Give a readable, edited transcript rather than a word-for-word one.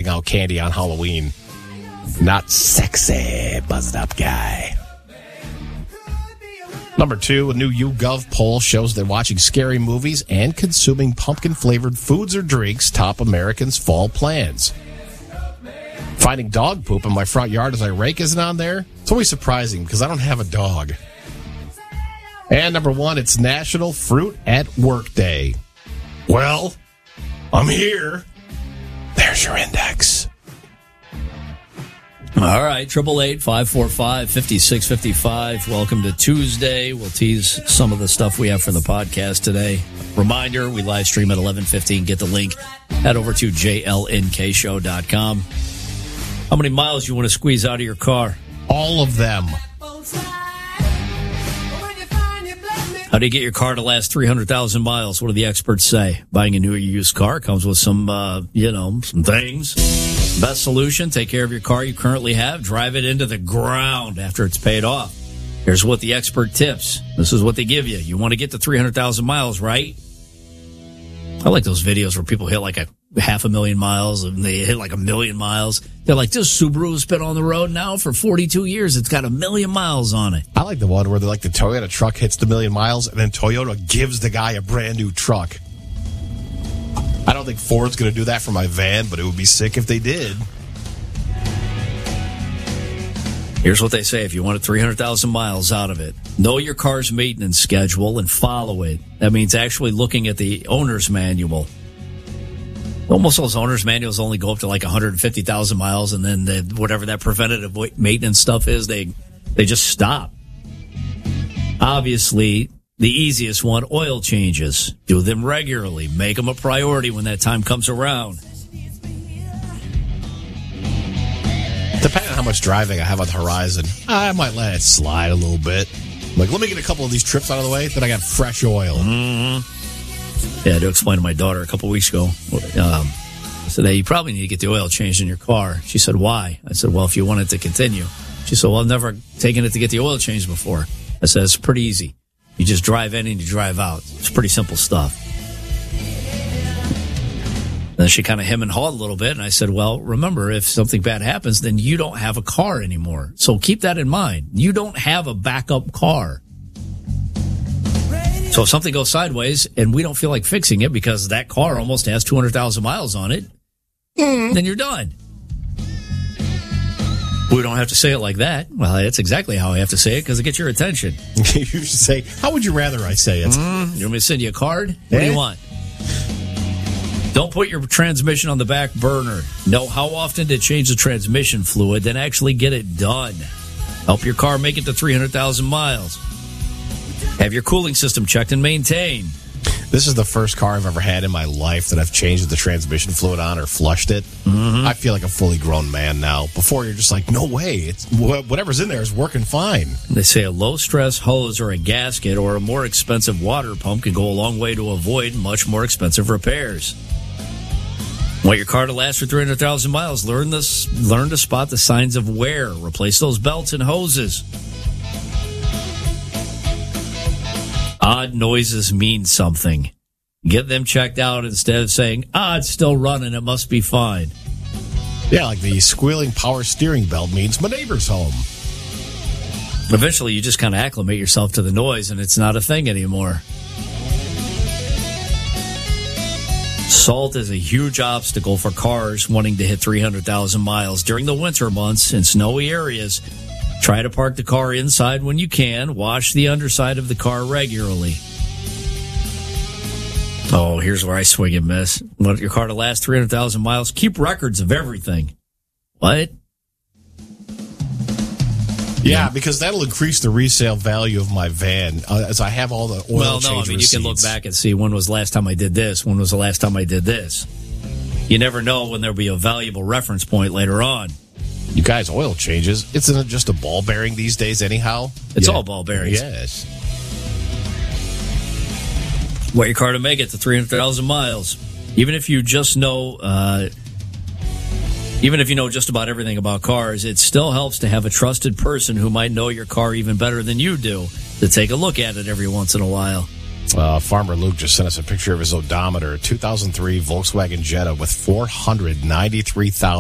out candy on Halloween. Not sexy, buzzed up guy. Number 2, a new YouGov poll shows that watching scary movies and consuming pumpkin-flavored foods or drinks top Americans' fall plans. Finding dog poop in my front yard as I rake isn't on there. It's always surprising because I don't have a dog. And number 1, it's National Fruit at Work Day. Well, I'm here. There's your index. All right, 888-545-5655. Welcome to Tuesday. We'll tease some of the stuff we have for the podcast today. Reminder, we live stream at 11:15. Get the link. Head over to jlnkshow.com. How many miles you want to squeeze out of your car? All of them. How do you get your car to last 300,000 miles? What do the experts say? Buying a new or used car comes with some, some things. Best solution, take care of your car you currently have. Drive it into the ground after it's paid off. Here's what the expert tips. This is what they give you. You want to get to 300,000 miles, right? I like those videos where people hit like a 500,000 miles and they hit like 1,000,000 miles. They're like, this Subaru's been on the road now for 42 years. It's got 1,000,000 miles on it. I like the one where the Toyota truck hits the 1,000,000 miles and then Toyota gives the guy a brand new truck. I don't think Ford's going to do that for my van, but it would be sick if they did. Here's what they say if you want 300,000 miles out of it. Know your car's maintenance schedule and follow it. That means actually looking at the owner's manual. Almost those owner's manuals only go up to like 150,000 miles, and then whatever that preventative maintenance stuff is, they just stop. Obviously, the easiest one, oil changes. Do them regularly. Make them a priority when that time comes around. Depending on how much driving I have on the horizon, I might let it slide a little bit. Like, let me get a couple of these trips out of the way, then I got fresh oil. Mm-hmm. Yeah, I had to explain to my daughter a couple of weeks ago. I said, hey, you probably need to get the oil changed in your car. She said, why? I said, well, if you want it to continue. She said, well, I've never taken it to get the oil changed before. I said, it's pretty easy. You just drive in and you drive out. It's pretty simple stuff. Then she kind of hemmed and hawed a little bit, and I said, well, remember, if something bad happens, then you don't have a car anymore. So keep that in mind. You don't have a backup car. So if something goes sideways and we don't feel like fixing it because that car almost has 200,000 miles on it, then you're done. We don't have to say it like that. Well, that's exactly how I have to say it because it gets your attention. You should say, how would you rather I say it? You want me to send you a card? What do you want? Don't put your transmission on the back burner. Know how often to change the transmission fluid, then actually get it done. Help your car make it to 300,000 miles. Have your cooling system checked and maintained. This is the first car I've ever had in my life that I've changed the transmission fluid on or flushed it. Mm-hmm. I feel like a fully grown man now. Before, you're just like, no way. It's whatever's in there is working fine. They say a low-stress hose or a gasket or a more expensive water pump can go a long way to avoid much more expensive repairs. Want your car to last for 300,000 miles? Learn to spot the signs of wear. Replace those belts and hoses. Odd noises mean something. Get them checked out instead of saying, it's still running, it must be fine. Yeah, like the squealing power steering belt means my neighbor's home. Eventually, you just kind of acclimate yourself to the noise, and it's not a thing anymore. Salt is a huge obstacle for cars wanting to hit 300,000 miles during the winter months in snowy areas. Try to park the car inside when you can. Wash the underside of the car regularly. Oh, here's where I swing and miss. Want your car to last 300,000 miles? Keep records of everything. What? Yeah, because that'll increase the resale value of my van as I have all the oil change receipts. You can look back and see when was the last time I did this, when was the last time I did this. You never know when there'll be a valuable reference point later on. You guys, oil changes. Isn't it just a ball bearing these days anyhow? It's all ball bearings. Yes. Want your car to make it to 300,000 miles. Even if you just know... Even if you know just about everything about cars, it still helps to have a trusted person who might know your car even better than you do to take a look at it every once in a while. Farmer Luke just sent us a picture of his odometer, a 2003 Volkswagen Jetta with 493,000